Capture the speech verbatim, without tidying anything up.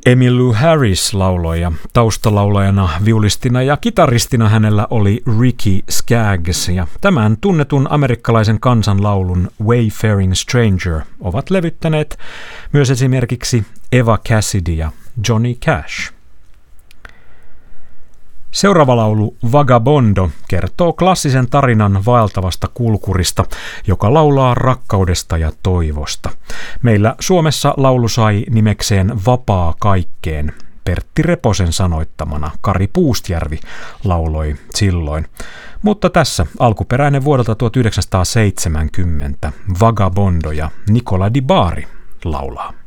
Emmylou Harris lauloi ja taustalaulajana, viulistina ja kitaristina hänellä oli Ricky Skaggs ja tämän tunnetun amerikkalaisen kansanlaulun Wayfaring Stranger ovat levyttäneet myös esimerkiksi Eva Cassidy ja Johnny Cash. Seuraava laulu Vagabondo kertoo klassisen tarinan vaeltavasta kulkurista, joka laulaa rakkaudesta ja toivosta. Meillä Suomessa laulu sai nimekseen Vapaa kaikkeen. Pertti Reposen sanoittamana Kari Puustjärvi lauloi silloin. Mutta tässä alkuperäinen vuodelta tuhatyhdeksänsataaseitsemänkymmentä Vagabondo ja Nicola Di Bari laulaa.